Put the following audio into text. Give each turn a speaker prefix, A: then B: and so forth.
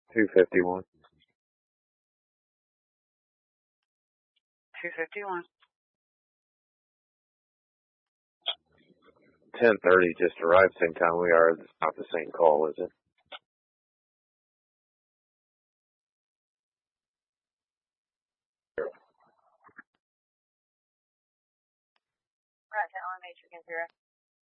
A: 251.
B: 251.
A: 10:30 just arrived, same time we are. It's not the same call, is it?
B: Right, on Matrix 0.